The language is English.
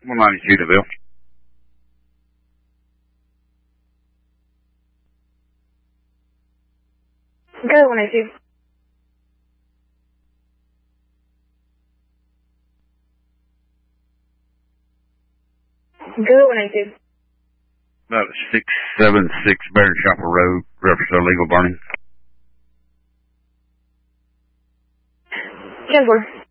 192 to Bill. Go 192. Go 192. About 676 Baron Chopper Road, reference to illegal burning. 10-4.